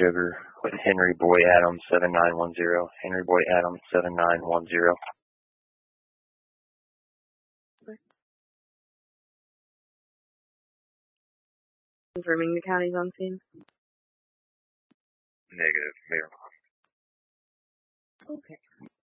Sugar with Henry Boy Adams 7910. Henry Boy Adams 7910. Confirming the county's on scene. Negative, Mayor. Okay.